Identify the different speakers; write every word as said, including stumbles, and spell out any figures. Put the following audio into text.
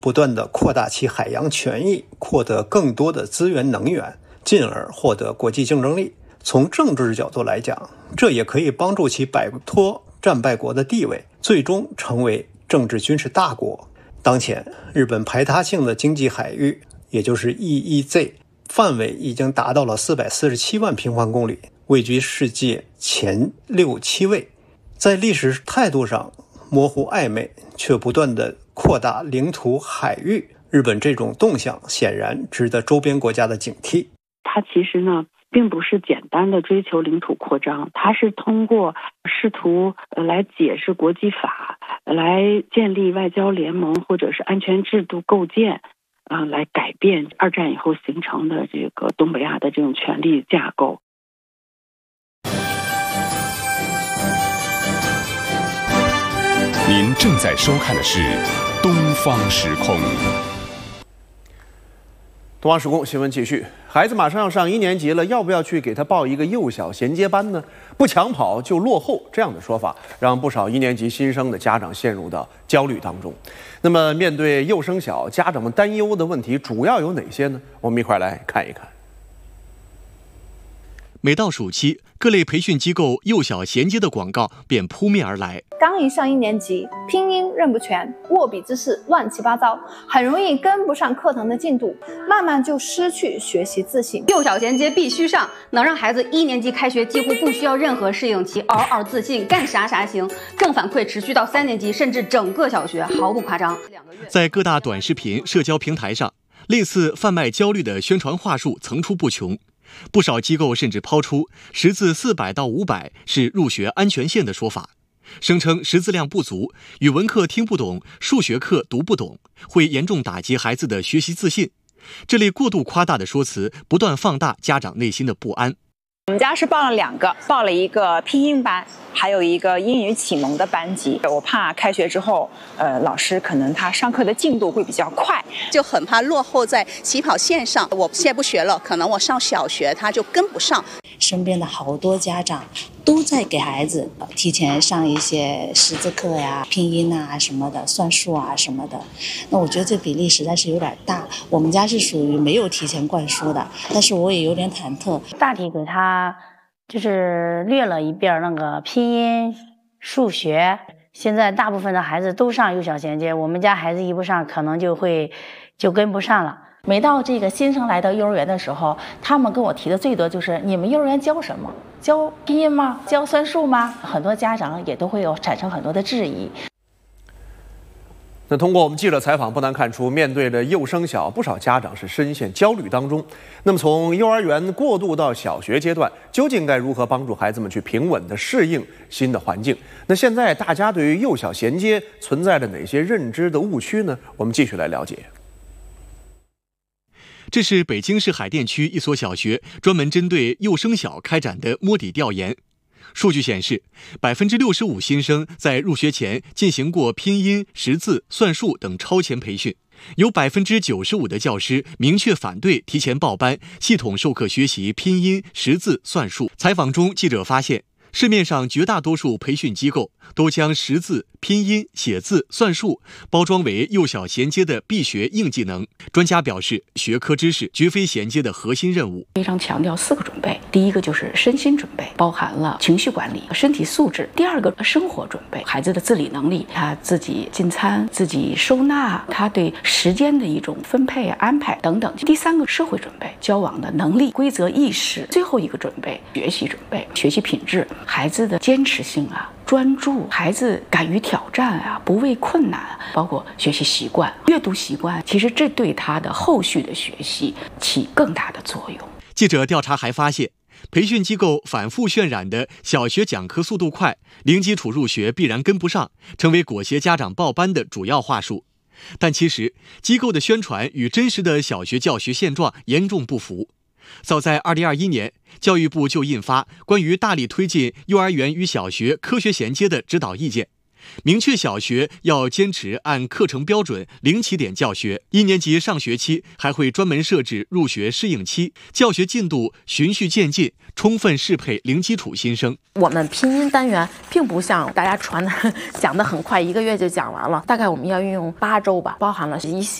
Speaker 1: 不断地扩大其海洋权益，获得更多的资源能源，进而获得国际竞争力。从政治角度来讲，这也可以帮助其摆脱战败国的地位，最终成为政治军事大国。当前，日本排他性的经济海域，也就是 E E Z 范围已经达到了四百四十七万平方公里，位居世界前六七位。在历史态度上模糊暧昧，却不断的扩大领土海域，日本这种动向显然值得周边国家的警惕。
Speaker 2: 它其实呢并不是简单的追求领土扩张，它是通过试图来解释国际法，来建立外交联盟或者是安全制度构建，啊、呃，来改变二战以后形成的这个东北亚的这种权力架构。
Speaker 3: 您正在收看的是《东方时空》。
Speaker 4: 东方时空新闻继续，孩子马上要上一年级了，要不要去给他报一个幼小衔接班呢？不抢跑就落后，这样的说法让不少一年级新生的家长陷入到焦虑当中。那么，面对幼升小，家长们担忧的问题主要有哪些呢？我们一块来看一看。
Speaker 5: 每到暑期，各类培训机构幼小衔接的广告便扑面而来。
Speaker 6: 刚一上一年级，拼音认不全，握笔姿势乱七八糟，很容易跟不上课堂的进度，慢慢就失去学习自信。
Speaker 7: 幼小衔接必须上，能让孩子一年级开学几乎不需要任何适应期，嗷嗷自信，干啥啥行。正反馈持续到三年级，甚至整个小学，毫不夸张。
Speaker 5: 在各大短视频、社交平台上，类似贩卖焦虑的宣传话术层出不穷。不少机构甚至抛出识字四百到五百是入学安全线的说法，声称识字量不足，语文课听不懂，数学课读不懂，会严重打击孩子的学习自信。这类过度夸大的说辞，不断放大家长内心的不安。
Speaker 8: 我们家是报了两个，报了一个拼音班，还有一个英语启蒙的班级。我怕开学之后，呃，老师可能他上课的进度会比较快，
Speaker 9: 就很怕落后在起跑线上。我现在不学了，可能我上小学他就跟不上。
Speaker 10: 身边的好多家长都在给孩子提前上一些识字课呀、拼音啊什么的、算术啊什么的。那我觉得这比例实在是有点大。我们家是属于没有提前灌输的，但是我也有点忐忑。
Speaker 11: 大体给他就是略了一遍那个拼音、数学。现在大部分的孩子都上幼小衔接，我们家孩子一不上，可能就会就跟不上了。
Speaker 12: 每到这个新生来到幼儿园的时候，他们跟我提的最多就是你们幼儿园教什么？教拼音吗？教算术吗？很多家长也都会有产生很多的质疑。
Speaker 4: 那通过我们记者采访，不难看出，面对着幼升小，不少家长是深陷焦虑当中。那么从幼儿园过渡到小学阶段，究竟该如何帮助孩子们去平稳地适应新的环境？那现在大家对于幼小衔接存在着哪些认知的误区呢？我们继续来了解。
Speaker 5: 这是北京市海淀区一所小学专门针对幼升小开展的摸底调研。数据显示，百分之六十五新生在入学前进行过拼音、识字、算术等超前培训，有百分之九十五的教师明确反对提前报班、系统授课学习拼音、识字、算术。采访中，记者发现，市面上绝大多数培训机构都将识字、拼音、写字、算术包装为幼小衔接的必学硬技能。专家表示，学科知识绝非衔接的核心任务。
Speaker 12: 非常强调四个准备，第一个就是身心准备，包含了情绪管理、身体素质；第二个生活准备，孩子的自理能力，他自己进餐、自己收纳，他对时间的一种分配、安排等等；第三个社会准备，交往的能力、规则意识；最后一个准备，学习准备，学习品质。孩子的坚持性啊，专注，孩子敢于挑战啊，不畏困难，包括学习习惯、阅读习惯，其实这对他的后续的学习起更大的作用。
Speaker 5: 记者调查还发现，培训机构反复渲染的小学讲课速度快、零基础入学必然跟不上，成为裹挟家长报班的主要话术。但其实，机构的宣传与真实的小学教学现状严重不符。早在二零二一年，教育部就印发关于大力推进幼儿园与小学科学衔接的指导意见， 明确小学要坚持按课程标准零起点教学，一年级上学期还会专门设置入学适应期，教学进度循序渐进，充分适配零基础新生。
Speaker 13: 我们拼音单元并不像大家传的讲的很快，一个月就讲完了，大概我们要运用八周吧，包含了一系